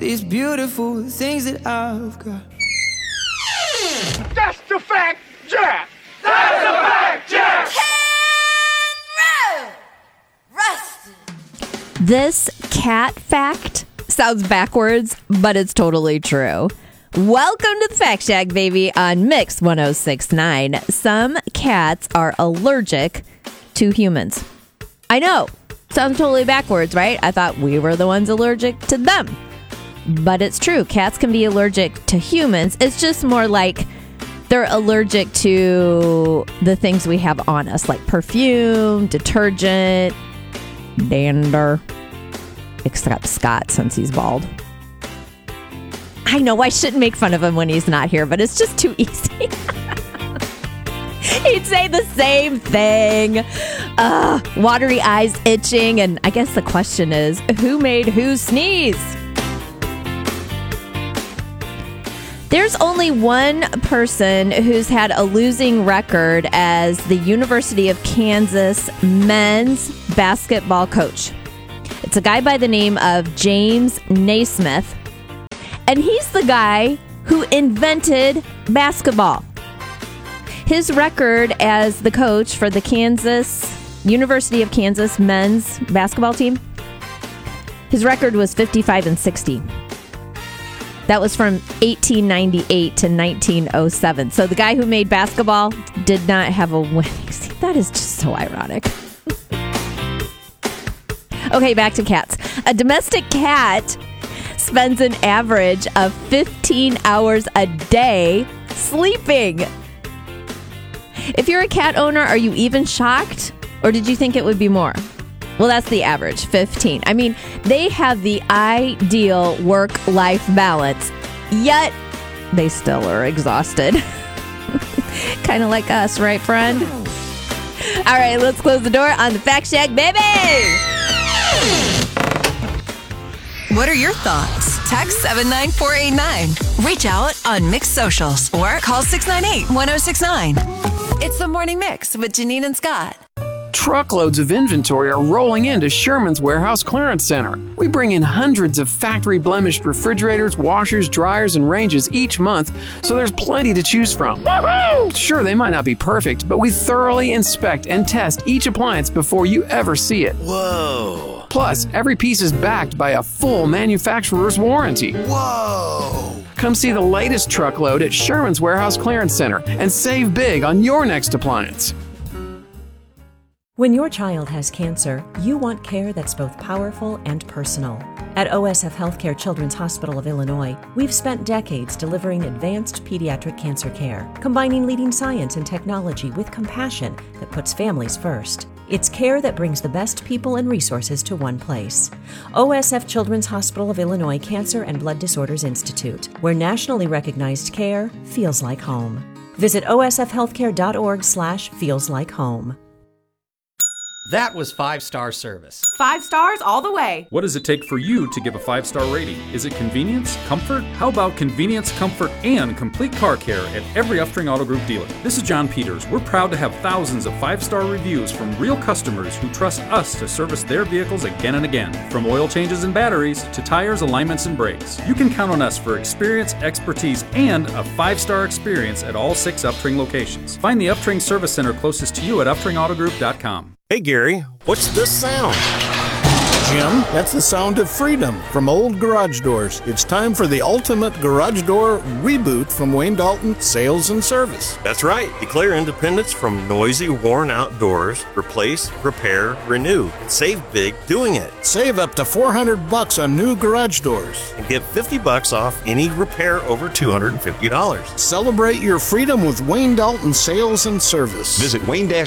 These beautiful things that I've got. That's the fact, Jack! That's the fact, Jack! This cat fact sounds backwards, but it's totally true. Welcome to the Fact Shack, baby, on Mix 106.9. Some cats are allergic to humans. I know. Sounds totally backwards, right? I thought we were the ones allergic to them. But it's true. Cats can be allergic to humans. It's just more like they're allergic to the things we have on us, like perfume, detergent, dander. Except Scott, since he's bald. I know I shouldn't make fun of him when he's not here, but it's just too easy. He'd say the same thing. Watery eyes, itching, and I guess the question is, who made who sneeze? There's only one person who's had a losing record as the University of Kansas men's basketball coach. It's a guy by the name of James Naismith, and he's the guy who invented basketball. His record as the coach for the University of Kansas men's basketball team, his record was 55-60. That was from 1898 to 1907. So the guy who made basketball did not have a winning season. That is just so ironic. Okay, back to cats. A domestic cat spends an average of 15 hours a day sleeping. If you're a cat owner, are you even shocked? Or did you think it would be more? Well, that's the average, 15. I mean, they have the ideal work-life balance, yet they still are exhausted. Kind of like us, right, friend? All right, let's close the door on the Fact Shack, baby! What are your thoughts? Text 79489. Reach out on Mix Socials or call 698-1069. It's the Morning Mix with Janine and Scott. Truckloads of inventory are rolling into Sherman's Warehouse Clearance Center. We bring in hundreds of factory-blemished refrigerators, washers, dryers, and ranges each month, so there's plenty to choose from. Woo-hoo! Sure, they might not be perfect, but we thoroughly inspect and test each appliance before you ever see it. Whoa! Plus, every piece is backed by a full manufacturer's warranty. Whoa! Come see the latest truckload at Sherman's Warehouse Clearance Center and save big on your next appliance. When your child has cancer, you want care that's both powerful and personal. At OSF Healthcare Children's Hospital of Illinois, we've spent decades delivering advanced pediatric cancer care, combining leading science and technology with compassion that puts families first. It's care that brings the best people and resources to one place. OSF Children's Hospital of Illinois Cancer and Blood Disorders Institute, where nationally recognized care feels like home. Visit osfhealthcare.org/feelslikeHome. That was 5-star service. 5 stars all the way. What does it take for you to give a 5-star rating? Is it convenience? Comfort? How about convenience, comfort, and complete car care at every Uftring Auto Group dealer? This is John Peters. We're proud to have thousands of 5-star reviews from real customers who trust us to service their vehicles again and again. From oil changes and batteries to tires, alignments, and brakes. You can count on us for experience, expertise, and a 5-star experience at all 6 Uftring locations. Find the Uftring Service Center closest to you at UftringAutoGroup.com. Hey, Gary, what's this sound? Jim, that's the sound of freedom from Old Garage Doors. It's time for the ultimate garage door reboot from Wayne Dalton Sales and Service. That's right. Declare independence from noisy, worn-out doors. Replace, repair, renew. Save big doing it. Save up to $400 on new garage doors. And get $50 off any repair over $250. Celebrate your freedom with Wayne Dalton Sales and Service. Visit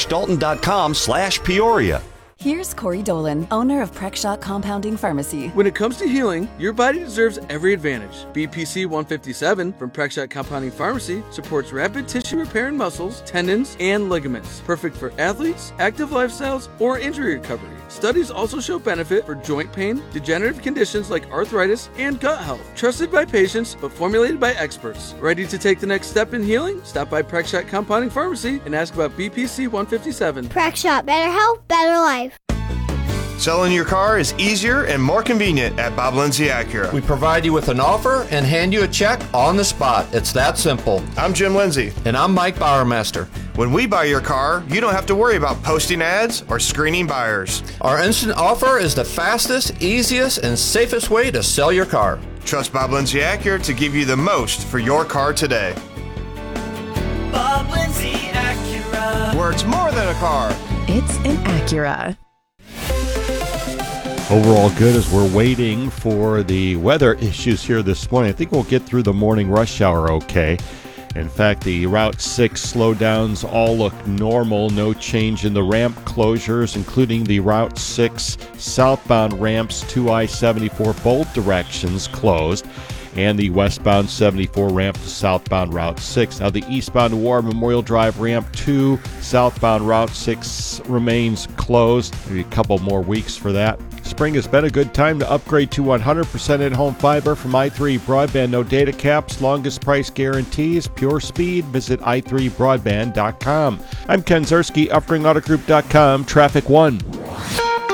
wayne-dalton.com/Peoria. Here's Corey Dolan, owner of Prexshot Compounding Pharmacy. When it comes to healing, your body deserves every advantage. BPC 157 from Prexshot Compounding Pharmacy supports rapid tissue repair in muscles, tendons, and ligaments. Perfect for athletes, active lifestyles, or injury recovery. Studies also show benefit for joint pain, degenerative conditions like arthritis, and gut health. Trusted by patients, but formulated by experts. Ready to take the next step in healing? Stop by Prexshot Compounding Pharmacy and ask about BPC 157. Prexshot, better health, better life. Selling your car is easier and more convenient at Bob Lindsay Acura. We provide you with an offer and hand you a check on the spot. It's that simple. I'm Jim Lindsay. And I'm Mike Bowermaster. When we buy your car, you don't have to worry about posting ads or screening buyers. Our instant offer is the fastest, easiest, and safest way to sell your car. Trust Bob Lindsay Acura to give you the most for your car today. Bob Lindsay Acura. Where it's more than a car. It's an Acura. Overall good as we're waiting for the weather issues here this morning. I think we'll get through the morning rush hour okay. In fact, the Route 6 slowdowns all look normal. No change in the ramp closures, including the Route 6 southbound ramps to I-74 both directions closed, and the westbound 74 ramp to southbound Route 6. Now, the eastbound War Memorial Drive ramp to southbound Route 6 remains closed. Maybe a couple more weeks for that. Spring has been a good time to upgrade to 100% in-home fiber from i3 Broadband. No data caps, longest price guarantees, pure speed. Visit i3broadband.com. I'm Ken Zerski, UpringAutoGroup.com, Traffic 1.